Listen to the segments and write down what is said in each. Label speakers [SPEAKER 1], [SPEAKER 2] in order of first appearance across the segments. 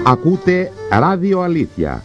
[SPEAKER 1] Ακούτε Ράδιο Αλήθεια.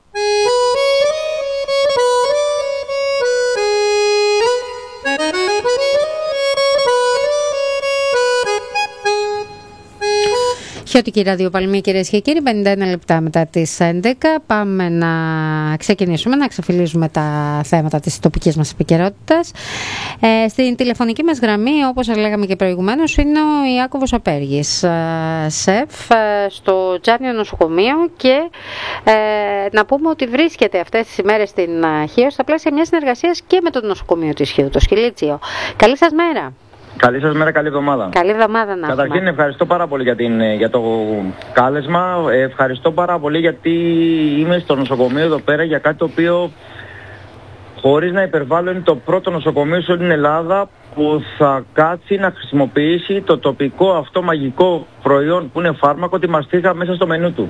[SPEAKER 2] Χιώτικη ραδιοπαλμή, κυρίες και κύριοι, 51 λεπτά μετά τις 11. Πάμε να ξεκινήσουμε να ξεφυλίζουμε τα θέματα της τοπικής μας επικαιρότητας. Στην τηλεφωνική μας γραμμή, όπως λέγαμε και προηγουμένως, είναι ο Ιάκωβος Απέργης, σεφ στο Τζάνιο νοσοκομείο, και να πούμε ότι βρίσκεται αυτές τις ημέρες στην Χίο στα πλαίσια μιας συνεργασίας και με το νοσοκομείο της Χίου, το Σκυλίτσιο. Καλή σας μέρα.
[SPEAKER 3] Καλή σας μέρα, καλή εβδομάδα.
[SPEAKER 2] Καλή εβδομάδα να
[SPEAKER 3] Καταρχήν
[SPEAKER 2] έχουμε.
[SPEAKER 3] ευχαριστώ πάρα πολύ για το κάλεσμα. Ευχαριστώ πάρα πολύ γιατί είμαι στο νοσοκομείο εδώ πέρα για κάτι το οποίο, χωρίς να υπερβάλλω, είναι το πρώτο νοσοκομείο σε όλη την Ελλάδα που θα κάτσει να χρησιμοποιήσει το τοπικό αυτό μαγικό προϊόν που είναι φάρμακο, τη μαστίχα, μέσα στο μενού του.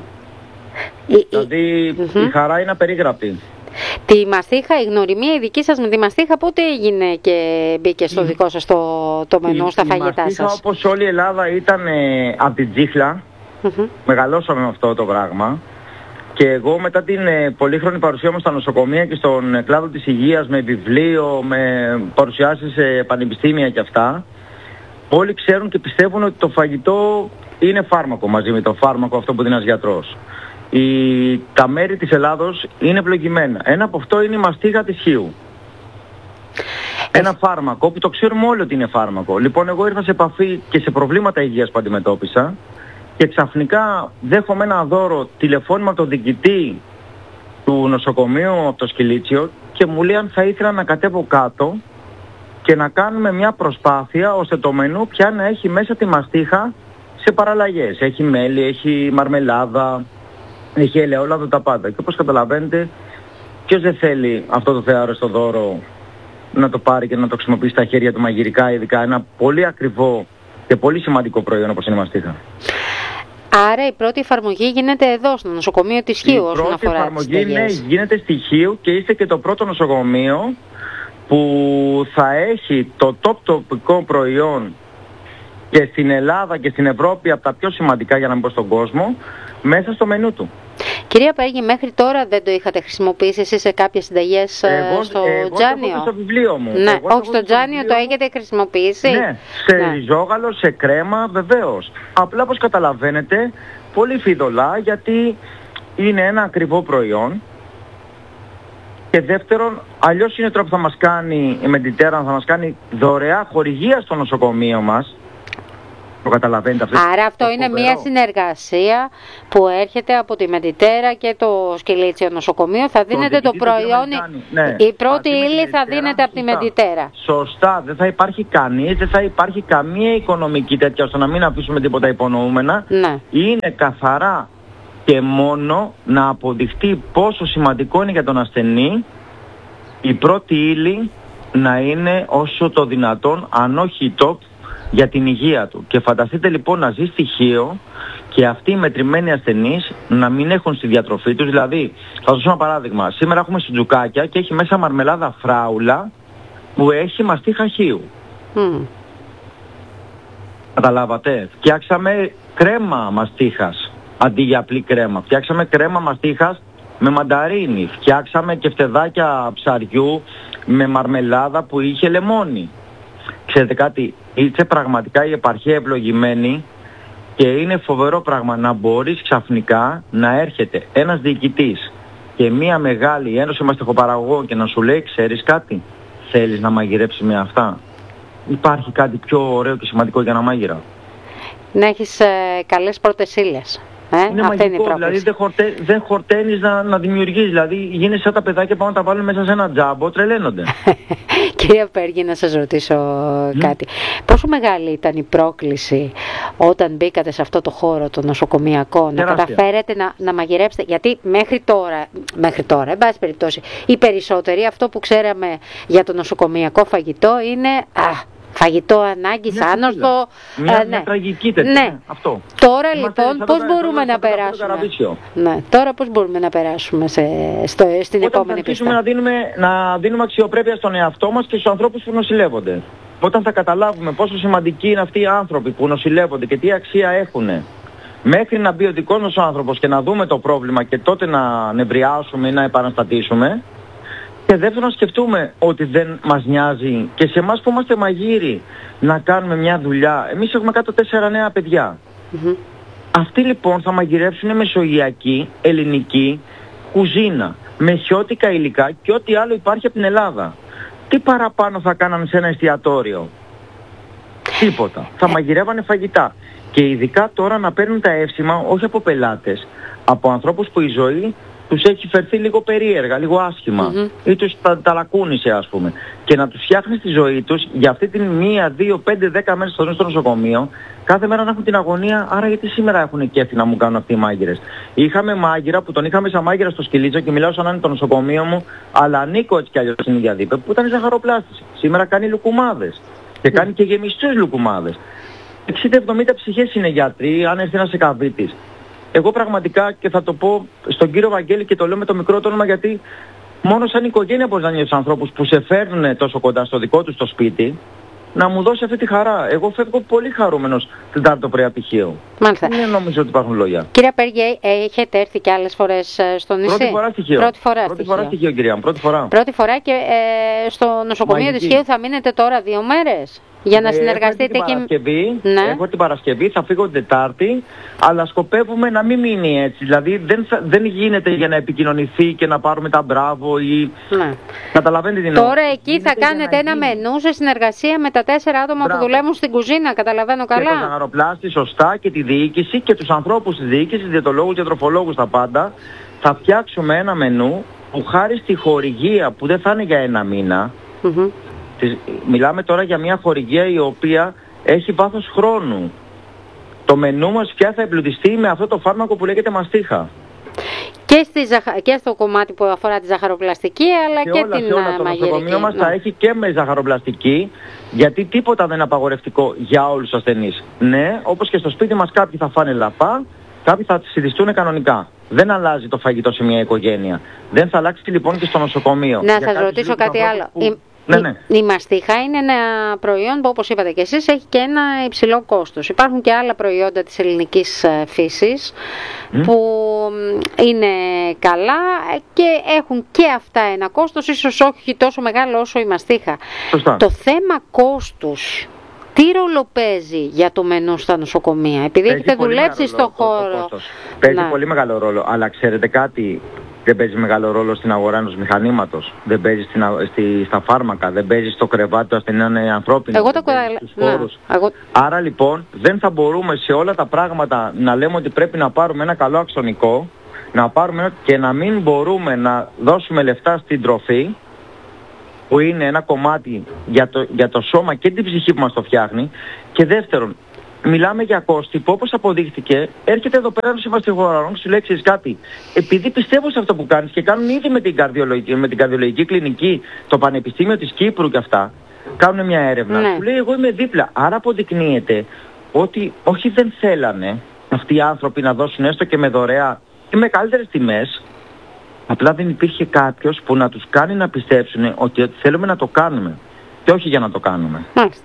[SPEAKER 3] Δηλαδή η χαρά είναι απερίγραπτη.
[SPEAKER 2] Τη μαστίχα, η γνωριμία η δική σας με τη μαστίχα πότε έγινε και μπήκε στο δικό σας το μενού, στα φαγητά σας?
[SPEAKER 3] Η μαστίχα, όπως όλη η Ελλάδα, ήταν από την Τσίχλα. Μεγαλώσαμε με αυτό το πράγμα. Και εγώ, μετά την πολύχρονη παρουσία μου στα νοσοκομεία και στον κλάδο της υγείας, με βιβλίο, με παρουσιάσεις σε πανεπιστήμια και αυτά, όλοι ξέρουν και πιστεύουν ότι το φαγητό είναι φάρμακο μαζί με το φάρμακο αυτό που δίνει ένας γιατρός. Τα μέρη της Ελλάδος είναι ευλογημένα. Ένα από αυτό είναι η μαστίγα της Χίου. Ένα φάρμακο που το ξέρουμε όλοι ότι είναι φάρμακο. Λοιπόν, εγώ ήρθα σε επαφή και σε προβλήματα υγείας που αντιμετώπισα και ξαφνικά δέχομαι ένα δώρο τηλεφώνημα από τον διοικητή του νοσοκομείου από το Σκυλίτσιο και μου λέει αν θα ήθελα να κατέβω κάτω και να κάνουμε μια προσπάθεια ώστε το μενού πια να έχει μέσα τη μαστίχα σε παραλλαγές. Έχει μέλι, έχει μαρμελάδα, έχει ελαιόλαδο, τα πάντα. Και όπως καταλαβαίνετε, ποιος δεν θέλει αυτό το θεάρεστο δώρο να το πάρει και να το χρησιμοποιήσει στα χέρια του μαγειρικά, ειδικά ένα πολύ ακριβό και πολύ σημαντικό προϊόν όπως είναι η μαστίχα.
[SPEAKER 2] Άρα η πρώτη εφαρμογή γίνεται εδώ στο νοσοκομείο της Χίου όσον αφορά τις
[SPEAKER 3] Η πρώτη εφαρμογή γίνεται στη Χίου και είστε και το πρώτο νοσοκομείο που θα έχει το τοπικό προϊόν και στην Ελλάδα και στην Ευρώπη από τα πιο σημαντικά, για να μην πω στον κόσμο, μέσα στο μενού του.
[SPEAKER 2] Κυρία Απέργη, μέχρι τώρα δεν το είχατε χρησιμοποιήσει εσείς σε κάποιες συνταγές στο Τζάνιο?
[SPEAKER 3] Εγώ στο βιβλίο μου.
[SPEAKER 2] Ναι, όχι στο Τζάνιο, το έχετε χρησιμοποιήσει?
[SPEAKER 3] Ναι, σε ριζόγαλο, σε κρέμα, βεβαίως. Απλά, όπως καταλαβαίνετε, πολύ φιδωλά, γιατί είναι ένα ακριβό προϊόν. Και δεύτερον, αλλιώς είναι τρόπο που θα μας κάνει η Mediterranean, θα μας κάνει δωρεά χορηγία στο νοσοκομείο μας. Το καταλαβαίνετε αυτό?
[SPEAKER 2] Άρα αυτό είναι μια συνεργασία που έρχεται από τη Mediterranean και το Σκυλίτσιο νοσοκομείο. Θα δίνετε το προϊόν, η πρώτη ύλη θα δίνεται από τη Mediterranean.
[SPEAKER 3] Σωστά, δεν θα υπάρχει κανείς, δεν θα υπάρχει καμία οικονομική τέτοια, ώστε να μην αφήσουμε τίποτα υπονοούμενα.
[SPEAKER 2] Ναι.
[SPEAKER 3] Είναι καθαρά και μόνο να αποδειχτεί πόσο σημαντικό είναι για τον ασθενή η πρώτη ύλη να είναι όσο το δυνατόν, αν όχι top, για την υγεία του. Και φανταστείτε λοιπόν να ζει στοιχείο και αυτοί οι μετρημένοι ασθενείς να μην έχουν στη διατροφή τους. Δηλαδή, θα σας δώσω ένα παράδειγμα. Σήμερα έχουμε σουτζουκάκια και έχει μέσα μαρμελάδα φράουλα που έχει μαστίχα χείου. Καταλάβατε? Φτιάξαμε κρέμα μαστίχας αντί για απλή κρέμα. Φτιάξαμε κρέμα μαστίχας με μανταρίνι. Φτιάξαμε και φτεδάκια ψαριού με μαρμελάδα που είχε λεμόνι. Ξέρετε κάτι, είσαι πραγματικά η επαρχία ευλογημένη και είναι φοβερό πράγμα να μπορείς ξαφνικά να έρχεται ένας διοικητής και μια μεγάλη ένωση μαστιχοπαραγωγών και να σου λέει, ξέρεις κάτι, θέλεις να μαγειρέψεις με αυτά? Υπάρχει κάτι πιο ωραίο και σημαντικό για ένα μάγειρα?
[SPEAKER 2] Να έχεις καλές πρώτες ύλες.
[SPEAKER 3] Είναι μαγικό, δηλαδή δεν χορταίνεις να δημιουργείς, δηλαδή γίνεσαι σαν τα παιδάκια που να τα βάλουν μέσα σε ένα τζάμπο, τρελαίνονται.
[SPEAKER 2] Κυρία Απέργη, να σας ρωτήσω κάτι. Πόσο μεγάλη ήταν η πρόκληση όταν μπήκατε σε αυτό το χώρο το νοσοκομιακό, να καταφέρετε να μαγειρέψετε? Γιατί μέχρι τώρα, εν πάση περιπτώσει, οι περισσότεροι αυτό που ξέραμε για το νοσοκομιακό φαγητό είναι φαγητό ανάγκης, άνοστο.
[SPEAKER 3] Μια τραγική τέτοια. Αυτό.
[SPEAKER 2] Τώρα λοιπόν πώς μπορούμε να περάσουμε? Τώρα πώς μπορούμε να περάσουμε στην επόμενη πίστα?
[SPEAKER 3] Να δίνουμε αξιοπρέπεια στον εαυτό μας και στους ανθρώπους που νοσηλεύονται. Όταν θα καταλάβουμε πόσο σημαντικοί είναι αυτοί οι άνθρωποι που νοσηλεύονται και τι αξία έχουν μέχρι να μπει ο δικός μας άνθρωπος και να δούμε το πρόβλημα και τότε να νευριάσουμε ή να επαναστατήσουμε. Και δεύτερον, να σκεφτούμε ότι δεν μας νοιάζει και σε εμάς που είμαστε μαγείροι να κάνουμε μια δουλειά. Εμείς έχουμε κάτω 4 νέα παιδιά. Αυτοί λοιπόν θα μαγειρεύσουν μεσογειακή, ελληνική κουζίνα, με χιώτικα υλικά και ό,τι άλλο υπάρχει από την Ελλάδα. Τι παραπάνω θα κάναμε σε ένα εστιατόριο? Τίποτα. Θα μαγειρεύανε φαγητά. Και ειδικά τώρα να παίρνουν τα εύσημα όχι από πελάτες, από ανθρώπους που η ζωή τους έχει φερθεί λίγο περίεργα, λίγο άσχημα ή τους ταλακούνησε ας πούμε, και να τους φτιάχνεις τη ζωή τους για αυτή την 1, 2, 5, 10 μέρες στο νοσοκομείο, κάθε μέρα να έχουν την αγωνία. Άρα γιατί σήμερα έχουν κέφι να μου κάνουν αυτοί οι μάγειρες? Είχαμε μάγειρα που τον είχαμε σαν μάγειρα στο Σκυλίτσο και μιλάω σαν να είναι το νοσοκομείο μου, αλλά ανήκω έτσι κι αλλιώς στην ίδια δίπλα, που ήταν ζαχαροπλάστης. Σήμερα κάνει λουκουμάδες και κάνει και γεμιστούς λουκουμάδες. 60-70 ψυχές είναι γιατροί, αν έρθει ένας εκαβίτης. Εγώ πραγματικά, και θα το πω στον κύριο Βαγγέλη και το λέω με το μικρό το όνομα, γιατί μόνο σαν οικογένεια μπορείς να νιώσεις ανθρώπους που σε φέρνουν τόσο κοντά στο δικό τους το σπίτι, να μου δώσει αυτή τη χαρά. Εγώ φεύγω πολύ χαρούμενος την Τετάρτη πρωί απτυχίου.
[SPEAKER 2] Μάλιστα.
[SPEAKER 3] Δεν νομίζω ότι υπάρχουν λόγια.
[SPEAKER 2] Κύριε Πέργε, έχετε έρθει και άλλες φορές στο νησί?
[SPEAKER 3] Πρώτη φορά στοιχείο. Πρώτη φορά στοιχείο, κυρία μου. Πρώτη φορά
[SPEAKER 2] και στο νοσοκομείο της Χίου θα μείνετε τώρα 2 μέρες? Για να συνεργαστείτε και...
[SPEAKER 3] Έχω την Παρασκευή, θα φύγω την Τετάρτη, αλλά σκοπεύουμε να μην μείνει έτσι. Δηλαδή δεν γίνεται για να επικοινωνηθεί και να πάρουμε τα μπράβο ή... Καταλαβαίνετε τι εννοώ.
[SPEAKER 2] Τώρα εκεί θα κάνετε ένα μενού σε συνεργασία με τα 4 άτομα που δουλεύουν στην κουζίνα, καταλαβαίνω καλά.
[SPEAKER 3] Και τον ζαχαροπλάστη, σωστά, και τη διοίκηση και τους ανθρώπους της διοίκησης, διαιτολόγους και τροφολόγους, τα πάντα. Θα φτιάξουμε ένα μενού που χάρη στη χορηγία που δεν θα είναι για 1 μήνα, μιλάμε τώρα για μια χορηγία η οποία έχει βάθος χρόνου. Το μενού μας πια θα εμπλουτιστεί με αυτό το φάρμακο που λέγεται μαστίχα.
[SPEAKER 2] Και στο κομμάτι που αφορά τη ζαχαροπλαστική, αλλά και την μαγειρική. Το νοσοκομείο
[SPEAKER 3] μας θα έχει και με ζαχαροπλαστική, γιατί τίποτα δεν είναι απαγορευτικό για όλους τους ασθενείς. Ναι, όπως και στο σπίτι μας κάποιοι θα φάνε λαφά, κάποιοι θα συντηστούν κανονικά. Δεν αλλάζει το φαγητό σε μια οικογένεια. Δεν θα αλλάξει λοιπόν και στο νοσοκομείο.
[SPEAKER 2] Να σας ρωτήσω κάτι άλλο. Η μαστίχα είναι ένα προϊόν που, όπως είπατε και εσείς, έχει και ένα υψηλό κόστος. Υπάρχουν και άλλα προϊόντα της ελληνικής φύσης που είναι καλά και έχουν και αυτά ένα κόστος, ίσως όχι τόσο μεγάλο όσο η μαστίχα.
[SPEAKER 3] Σωστά.
[SPEAKER 2] Το θέμα κόστους, τι ρόλο παίζει για το μενού στα νοσοκομεία? Επειδή έχετε δουλέψει στον χώρο.
[SPEAKER 3] Παίζει πολύ μεγάλο ρόλο, αλλά ξέρετε κάτι? Δεν παίζει μεγάλο ρόλο στην αγορά ενός μηχανήματος, δεν παίζει στα φάρμακα, δεν παίζει στο κρεβάτι του ασθενή να είναι ανθρώπινο.
[SPEAKER 2] Εγώ το καταλαβαίνω.
[SPEAKER 3] Άρα λοιπόν δεν θα μπορούμε σε όλα τα πράγματα να λέμε ότι πρέπει να πάρουμε ένα καλό αξονικό, να πάρουμε και να μην μπορούμε να δώσουμε λεφτά στην τροφή, που είναι ένα κομμάτι για το σώμα και την ψυχή που μας το φτιάχνει. Και δεύτερον, μιλάμε για κόστη που, όπως αποδείχθηκε, έρχεται εδώ πέρα ο συμβαστηγοραρών και σου λέει κάτι. Επειδή πιστεύω σε αυτό που κάνεις και κάνουν ήδη με την καρδιολογική κλινική, το Πανεπιστήμιο της Κύπρου και αυτά, κάνουν μια έρευνα. Σου λέει εγώ είμαι δίπλα. Άρα αποδεικνύεται ότι όχι δεν θέλανε αυτοί οι άνθρωποι να δώσουν έστω και με δωρεά και με καλύτερες τιμές. Απλά δεν υπήρχε κάποιος που να τους κάνει να πιστέψουν ότι θέλουμε να το κάνουμε και όχι για να το κάνουμε.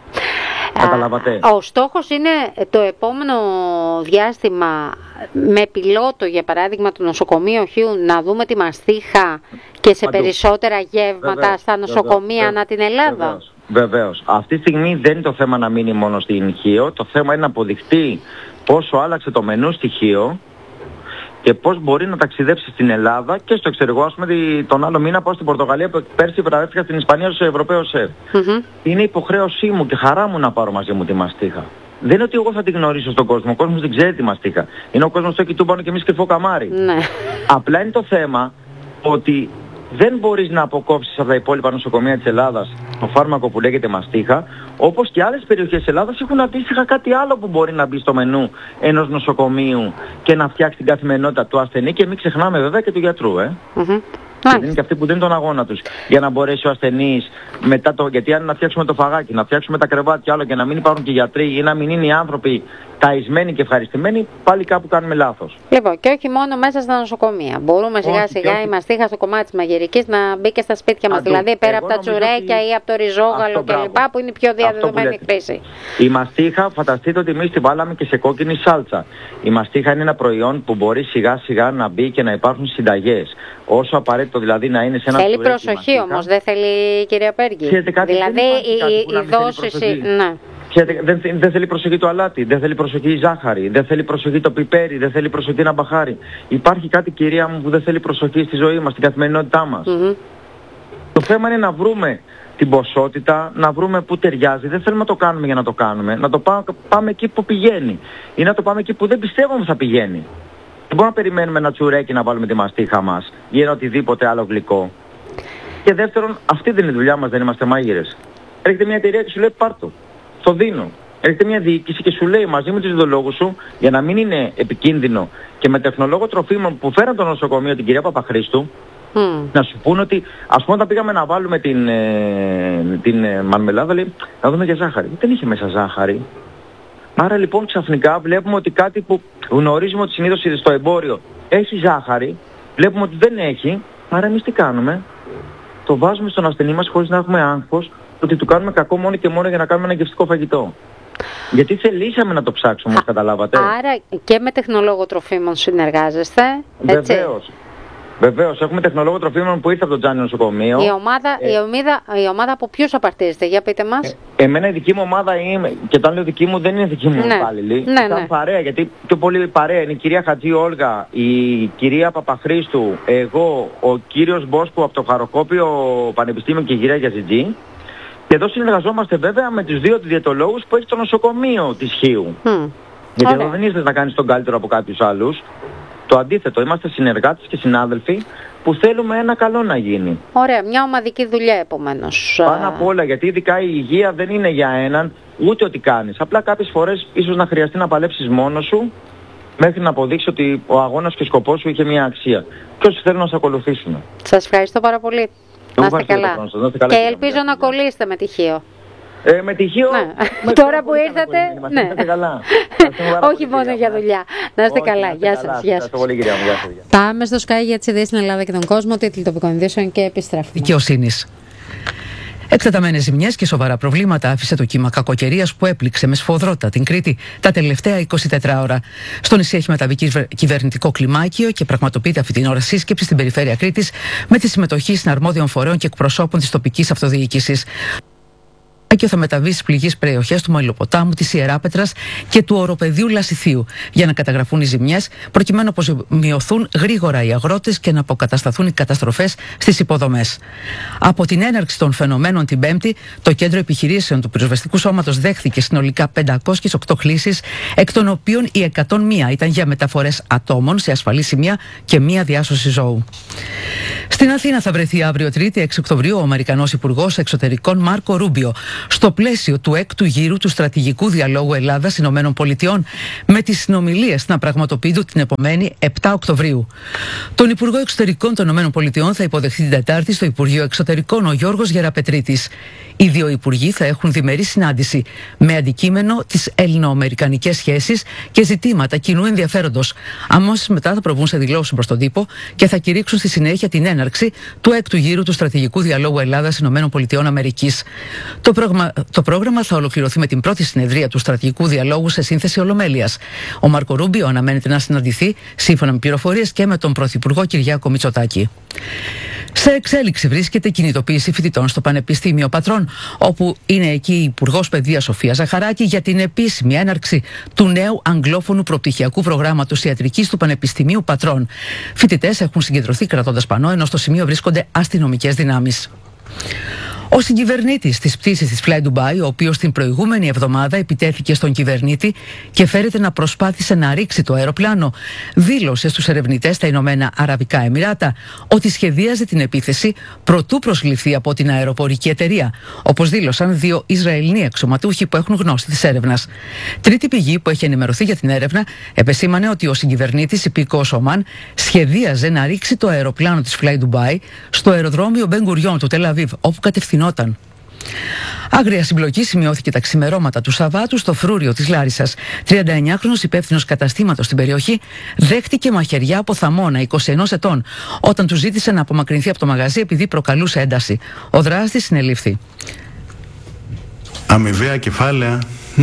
[SPEAKER 3] Καταλάβατε.
[SPEAKER 2] Ο στόχος είναι το επόμενο διάστημα με πιλότο, για παράδειγμα, το νοσοκομείο Χίου, να δούμε τη μαστίχα και σε περισσότερα γεύματα στα νοσοκομεία ανά την Ελλάδα.
[SPEAKER 3] Βεβαίως. Αυτή τη στιγμή δεν είναι το θέμα να μείνει μόνο στην Χίο. Το θέμα είναι να αποδειχτεί πόσο άλλαξε το μενού στη Χίο και πώς μπορεί να ταξιδέψει στην Ελλάδα και στο εξωτερικό. Ας πούμε τον άλλο μήνα πάω στην Πορτογαλία που πέρσι βραβεύτηκα στην Ισπανία ως Ευρωπαίος σεφ. Είναι υποχρέωσή μου και χαρά μου να πάρω μαζί μου τη μαστίχα. Δεν είναι ότι εγώ θα την γνωρίσω στον κόσμο. Ο κόσμος δεν ξέρει τη μαστίχα. Είναι ο κόσμος στο κοιτούμπανο και εμείς κρυφό καμάρι. Απλά είναι το θέμα ότι δεν μπορείς να αποκόψεις από τα υπόλοιπα νοσοκομεία της Ελλάδας το φάρμακο που λέγεται μαστίχα, όπως και άλλες περιοχές της Ελλάδας έχουν αντίστοιχα κάτι άλλο που μπορεί να μπει στο μενού ενός νοσοκομείου και να φτιάξει την καθημερινότητα του ασθενή, και μην ξεχνάμε βέβαια και του γιατρού. Γιατί είναι και αυτοί που δίνουν τον αγώνα τους. Για να μπορέσει ο ασθενής μετά γιατί αν να φτιάξουμε το φαγάκι, να φτιάξουμε τα κρεβάτια άλλο και να μην υπάρχουν και γιατροί ή να μην είναι οι άνθρωποι ταϊσμένοι και ευχαριστημένοι, πάλι κάπου κάνουμε λάθος.
[SPEAKER 2] Λοιπόν, και όχι μόνο μέσα στα νοσοκομεία. Μπορούμε σιγά σιγά η μαστίχα στο κομμάτι της μαγειρικής να μπει και στα σπίτια μας. Δηλαδή πέρα από τα τσουρέκια ή από το ριζόγαλο κλπ. Που είναι η πιο διαδεδομένη χρήση.
[SPEAKER 3] Η μαστίχα, φανταστείτε ότι εμείς τη βάλαμε και σε κόκκινη σάλτσα. Η μαστίχα είναι ένα προϊόν που μπορεί σιγά σιγά να μπει και να υπάρχουν συνταγές. Όσο απαραίτητο δηλαδή να είναι σε ένα
[SPEAKER 2] τσουρέκι. Θέλει προσοχή όμως, δεν θέλει, κυρία Πέργη. Δηλαδή η δόση. Ναι.
[SPEAKER 3] Δεν θέλει προσοχή το αλάτι, δεν θέλει προσοχή η ζάχαρη, δεν θέλει προσοχή το πιπέρι, δεν θέλει προσοχή ένα μπαχάρι. Υπάρχει κάτι, κυρία μου, που δεν θέλει προσοχή στη ζωή μας, στην καθημερινότητά μας. Το θέμα είναι να βρούμε την ποσότητα, να βρούμε πού ταιριάζει. Δεν θέλουμε να το κάνουμε για να το κάνουμε. Να το πάμε εκεί που πηγαίνει. Ή να το πάμε εκεί που δεν πιστεύουμε θα πηγαίνει. Δεν μπορούμε να περιμένουμε ένα τσουρέκι να βάλουμε τη μαστίχα μας ή ένα οτιδήποτε άλλο γλυκό. Και δεύτερον, αυτή δεν είναι η δουλειά μας, δεν είμαστε μάγειρες. Έρχεται μια εταιρεία και σου λέει πάρτο. Στο δίνω. Έρχεται μια διοίκηση και σου λέει μαζί με τους ιδεολόγους σου, για να μην είναι επικίνδυνο και με τεχνολόγο τροφίμων που φέραν το νοσοκομείο την κυρία Παπαχρήστου, να σου πούνε ότι, ας πούμε, όταν πήγαμε να βάλουμε την μαρμελάδα, λέει, να δούμε για ζάχαρη. Δεν είχε μέσα ζάχαρη. Άρα λοιπόν ξαφνικά βλέπουμε ότι κάτι που γνωρίζουμε ότι συνήθως στο εμπόριο έχει ζάχαρη, βλέπουμε ότι δεν έχει, άρα εμείς τι κάνουμε? Το βάζουμε στον ασθενή μας χωρίς να έχουμε άγχος ότι του κάνουμε κακό μόνο και μόνο για να κάνουμε ένα γευστικό φαγητό. Γιατί θελήσαμε να το ψάξουμε, όπως καταλάβατε. Άρα
[SPEAKER 2] και με τεχνολόγο τροφίμων συνεργάζεστε, έτσι?
[SPEAKER 3] Βεβαίως. Έχουμε τεχνολόγο τροφίμων που ήρθε από το Τζάνι νοσοκομείο.
[SPEAKER 2] Η ομάδα από ποιους απαρτίζεται, για πείτε μας.
[SPEAKER 3] Εμένα η δική μου ομάδα είναι, και όταν λέω δική μου δεν είναι δική μου υπάλληλη. Ήταν παρέα, γιατί πιο πολύ παρέα είναι η κυρία Χατζή Όλγα, η κυρία Παπαχρήστου, εγώ, ο κύριος Μπόσκου από το Χαροκόπιο Πανεπιστήμιο και η κυρία Γιαζιτζή. Και εδώ συνεργαζόμαστε βέβαια με τους δύο διαιτολόγους που έχει το νοσοκομείο της Χίου. Γιατί εδώ δεν ήρθες να κάνεις τον καλύτερο από κάποιους άλλους. Το αντίθετο, είμαστε συνεργάτες και συνάδελφοι που θέλουμε ένα καλό να γίνει.
[SPEAKER 2] Ωραία, μια ομαδική δουλειά επομένως.
[SPEAKER 3] Πάνω απ' όλα, γιατί ειδικά η υγεία δεν είναι για έναν, ούτε ό,τι κάνεις. Απλά κάποιες φορές ίσως να χρειαστεί να παλέψεις μόνος σου μέχρι να αποδείξει ότι ο αγώνας και ο σκοπός σου είχε μια αξία. Και όσοι θέλουν να σε ακολουθήσουν.
[SPEAKER 2] Σας ευχαριστώ πάρα πολύ. Να είστε καλά. Και ελπίζω να κολλήσετε με τυχείο.
[SPEAKER 3] Με τυχείο.
[SPEAKER 2] Ναι. Τώρα που ήρθατε. Ναι. Όχι μόνο για δουλειά. Να είστε καλά. Γεια σας. Πάμε στο Sky για τις ειδήσεις στην Ελλάδα και τον κόσμο. Τίτλοι τοπικών ειδήσεων και επιστρέφουμε.
[SPEAKER 4] Δικαιοσύνης. Εκτεταμένες ζημιές και σοβαρά προβλήματα άφησε το κύμα κακοκαιρίας που έπληξε με σφοδρότητα την Κρήτη τα τελευταία 24 ώρα. Στο νησί έχει μεταβεί κυβερνητικό κλιμάκιο και πραγματοποιείται αυτή την ώρα σύσκεψη στην περιφέρεια Κρήτης με τη συμμετοχή συναρμόδιων φορέων και εκπροσώπων της τοπικής αυτοδιοίκησης. Και θα μεταβεί στις πληγείς περιοχές του Μαλλοποτάμου, της Ιεράπετρας και του οροπεδίου Λασιθίου για να καταγραφούν οι ζημιές, προκειμένου να απομειωθούν γρήγορα οι αγρότες και να αποκατασταθούν οι καταστροφές στις υποδομές. Από την έναρξη των φαινομένων την Πέμπτη, το Κέντρο Επιχειρήσεων του Πυροσβεστικού Σώματος δέχθηκε συνολικά 508 κλήσεις, εκ των οποίων οι 101 ήταν για μεταφορές ατόμων σε ασφαλή σημεία και μία διάσωση ζώου. Στην Αθήνα θα βρεθεί αύριο Τρίτη, 6 Οκτωβρίου, ο Αμερικανός Υπουργός Εξωτερικών Μάρκο Ρούμπιο, στο πλαίσιο του 6ου γύρου του στρατηγικού διαλόγου Ελλάδα-ΗΠΑ, με τις συνομιλίες να πραγματοποιούνται την επομένη 7 Οκτωβρίου. Τον Υπουργό Εξωτερικών των ΗΠΑ θα υποδεχθεί την Τετάρτη στο Υπουργείο Εξωτερικών ο Γιώργος Γεραπετρίτης. Οι δύο υπουργοί θα έχουν διμερή συνάντηση με αντικείμενο τις ελληνοαμερικανικές σχέσεις και ζητήματα κοινού ενδιαφέροντος. Αμέσως μετά θα προβούν σε δηλώσεις προς τον τύπο και θα κηρύξουν στη συνέχεια την έναρξη του 6ου γύρου του στρατηγικού διαλόγου Ελλάδα-ΗΠΑ. Το πρόγραμμα θα ολοκληρωθεί με την πρώτη συνεδρία του στρατηγικού διαλόγου σε σύνθεση ολομέλειας. Ο Μάρκο Ρούμπιο αναμένεται να συναντηθεί, σύμφωνα με πληροφορίες, και με τον Πρωθυπουργό Κυριάκο Μητσοτάκη. Σε εξέλιξη βρίσκεται η κινητοποίηση φοιτητών στο Πανεπιστήμιο Πατρών, όπου είναι εκεί η Υπουργός Παιδείας Σοφία Ζαχαράκη για την επίσημη έναρξη του νέου αγγλόφωνου προπτυχιακού προγράμματος ιατρικής του Πανεπιστημίου Πατρών. Φοιτητές έχουν συγκεντρωθεί κρατώντας πανό, ενώ στο σημείο βρίσκονται αστυνομικές δυνάμεις. Ο συγκυβερνήτης της πτήσης της Fly Dubai, ο οποίος την προηγούμενη εβδομάδα επιτέθηκε στον κυβερνήτη και φέρεται να προσπάθησε να ρίξει το αεροπλάνο, δήλωσε στους ερευνητές στα Ηνωμένα Αραβικά Εμιράτα ότι σχεδίαζε την επίθεση προτού προσληφθεί από την αεροπορική εταιρεία, όπως δήλωσαν 2 Ισραηλινοί αξιωματούχοι που έχουν γνώση της έρευνας. Τρίτη πηγή που έχει ενημερωθεί για την έρευνα επεσήμανε ότι ο συγκυβερνήτης υπήκοος Ομάν σχεδίαζε να ρίξει το αεροπλάνο της Fly Dubai στο αεροδρόμιο Μπεν Γκουριόν του Τελ Αβίβ, όπου κατευθυνόταν. Άγρια συμπλοκή σημειώθηκε τα ξημερώματα του Σαββάτου στο φρούριο της Λάρισσας. 39χρονος υπεύθυνος καταστήματος στην περιοχή δέχτηκε μαχαιριά από θαμώνα 21 ετών όταν του ζήτησε να απομακρυνθεί από το μαγαζί επειδή προκαλούσε ένταση. Ο δράστης συνελήφθη.
[SPEAKER 5] Αμοιβαία κεφάλαια.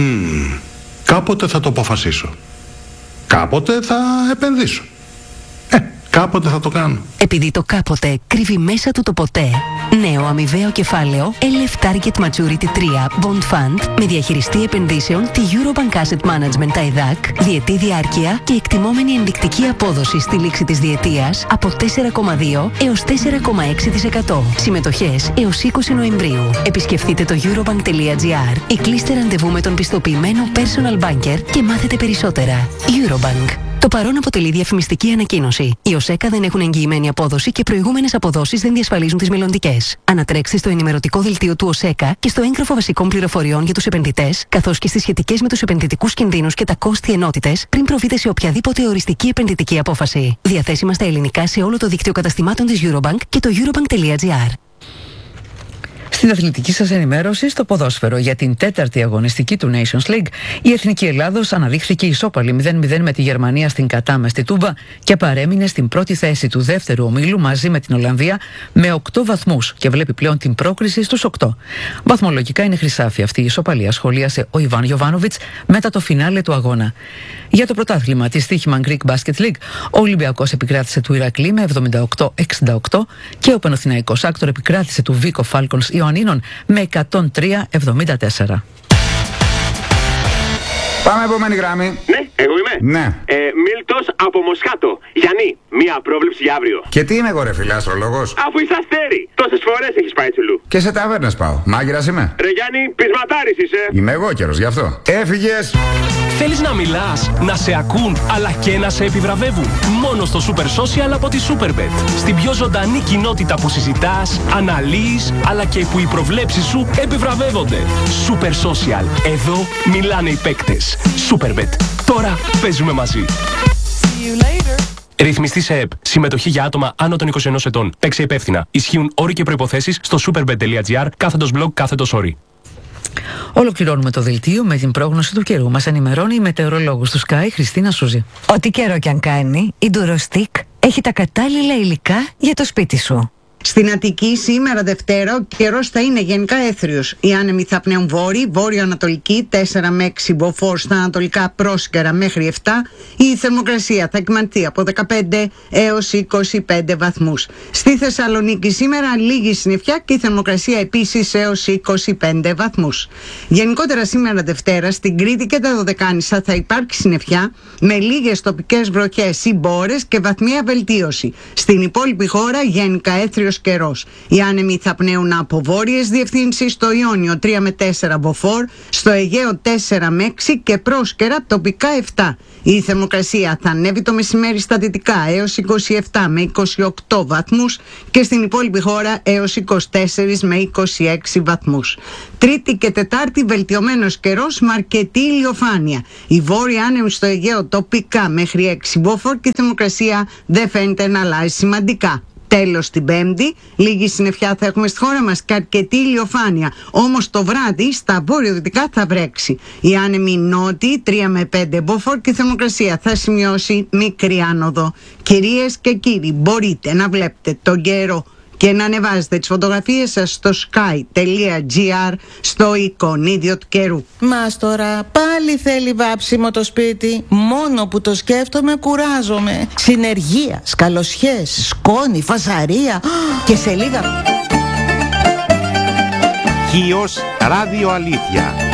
[SPEAKER 5] Κάποτε θα το αποφασίσω. Κάποτε θα επενδύσω. Κάποτε θα το κάνω.
[SPEAKER 6] Επειδή το κάποτε κρύβει μέσα του το ποτέ. Νέο αμοιβαίο κεφάλαιο LF Target Maturity 3 Bond Fund με διαχειριστή επενδύσεων τη Eurobank Asset Management ΤΑΙΔΑΚ, διετή διάρκεια και εκτιμόμενη ενδεικτική απόδοση στη λήξη της διετίας από 4,2 έως 4,6%. Συμμετοχές έως 20 Νοεμβρίου. Επισκεφτείτε το eurobank.gr ή κλείστε ραντεβού με τον πιστοποιημένο personal banker και μάθετε περισσότερα. Eurobank. Το παρόν αποτελεί διαφημιστική ανακοίνωση. Οι ΟΣΕΚΑ δεν έχουν εγγυημένη απόδοση και προηγούμενες αποδόσεις δεν διασφαλίζουν τις μελλοντικές. Ανατρέξτε στο ενημερωτικό δελτίο του ΟΣΕΚΑ και στο έγγραφο βασικών πληροφοριών για τους επενδυτές, καθώς και στις σχετικές με τους επενδυτικούς κινδύνους και τα κόστη ενότητες, πριν προβείτε σε οποιαδήποτε οριστική επενδυτική απόφαση. Διαθέσιμα στα ελληνικά σε όλο το δίκτυο καταστημάτων της Eurobank και το eurobank.gr.
[SPEAKER 4] Στην αθλητική σας ενημέρωση, στο ποδόσφαιρο για την 4η αγωνιστική του Nations League, η Εθνική Ελλάδος αναδείχθηκε ισόπαλη 0-0 με τη Γερμανία στην Κατά στη Τούμπα και παρέμεινε στην πρώτη θέση του δεύτερου ομίλου μαζί με την Ολλανδία με 8 βαθμούς και βλέπει πλέον την πρόκριση στους 8. Βαθμολογικά είναι χρυσάφι αυτή η ισοπαλία, σχολίασε ο Ιβάν Γιοβάνοβιτς μετά το φινάλε του αγώνα. Για το πρωτάθλημα της Στοίχημαν Greek Basket League, ο Ολυμπιακός επικράτησε του Ηρακλή με 78-68 και ο Παναθηναϊκός Άκτορ επικράτησε του Βίκο Falcons Ιωαννίνων με 103-74.
[SPEAKER 1] Πάμε επόμενη γραμμή.
[SPEAKER 7] Ναι, εγώ είμαι.
[SPEAKER 1] Ναι.
[SPEAKER 7] Μίλτος από Μοσχάτο. Γιάννη, μία πρόβλεψη για αύριο.
[SPEAKER 1] Και τι είμαι εγώ ρε φίλε, αστρολόγος?
[SPEAKER 7] Αφού είσαι αστέρι, τόσες φορές έχεις πάει τσουλού.
[SPEAKER 1] Και σε ταβέρνες πάω. Μάγειρας είμαι.
[SPEAKER 7] Ρε Γιάννη, πεισματάρης είσαι.
[SPEAKER 1] Είμαι εγώ καιρος, γι' αυτό. Έφυγες.
[SPEAKER 8] Θέλεις να μιλάς, να σε ακούν, αλλά και να σε επιβραβεύουν. Μόνο στο Super Social από τη Superbet. Στην πιο ζωντανή κοινότητα που συζητάς, αναλύεις, αλλά και που οι προβλέψεις σου επιβραβεύονται. Super Social. Εδώ μιλάνε οι παίκτες. Superbet. Τώρα παίζουμε μαζί. Ρυθμιστή σε ΕΠ. Συμμετοχή για άτομα άνω των 21 ετών. Παίξε υπεύθυνα. Ισχύουν όροι και προϋποθέσεις στο superbet.gr/blog/όροι.
[SPEAKER 4] Ολοκληρώνουμε το δελτίο με την πρόγνωση του καιρού. Μας ενημερώνει η μετεωρολόγος του Sky, Χριστίνα Σούζη.
[SPEAKER 9] Ό,τι καιρό κι αν κάνει, η Durostec έχει τα κατάλληλα υλικά για το σπίτι σου.
[SPEAKER 10] Στην Αττική σήμερα Δευτέρα ο καιρός θα είναι γενικά έθριος. Οι άνεμοι θα πνέουν βόρειο-ανατολική 4 με 6 μποφόρ στα ανατολικά πρόσκαιρα μέχρι 7. Η θερμοκρασία θα εκμανθεί από 15 έως 25 βαθμούς. Στη Θεσσαλονίκη σήμερα λίγη συννεφιά και η θερμοκρασία επίσης έως 25 βαθμούς. Γενικότερα σήμερα Δευτέρα στην Κρήτη και τα Δωδεκάνησα θα υπάρξει συννεφιά με λίγες τοπικές βροχές ή μπόρες και βαθμία βελτίωση. Στην υπόλοιπη χώρα γενικά έθριος καιρός. Οι άνεμοι θα πνέουν από βόρειες διευθύνσεις στο Ιόνιο 3 με 4 μποφόρ, στο Αιγαίο 4 με 6 και πρόσκαιρα τοπικά 7. Η θερμοκρασία θα ανέβει το μεσημέρι στα δυτικά έως 27 με 28 βαθμούς και στην υπόλοιπη χώρα έως 24 με 26 βαθμούς. Τρίτη και Τετάρτη βελτιωμένος καιρός με αρκετή ηλιοφάνεια. Η βόρεια άνεμη στο Αιγαίο τοπικά μέχρι 6 μποφόρ και η θερμοκρασία δεν φαίνεται να αλλάζει σημαντικά. Τέλος την Πέμπτη, λίγη συννεφιά θα έχουμε στη χώρα μας και αρκετή ηλιοφάνεια. Όμως το βράδυ στα βορειοδυτικά θα βρέξει. Οι άνεμοι νότιοι 3 με 5 μποφόρ και η θερμοκρασία θα σημειώσει μικρή άνοδο. Κυρίες και κύριοι, μπορείτε να βλέπετε τον καιρό και να ανεβάζετε τις φωτογραφίες σας στο sky.gr στο εικονίδιο του καιρού.
[SPEAKER 11] Μας τώρα πάλι θέλει βάψιμο το σπίτι. Μόνο που το σκέφτομαι κουράζομαι. Συνεργεία, σκαλωσιές, σκόνη, φασαρία και σε λίγα...
[SPEAKER 1] Χίος Ράδιο Αλήθεια.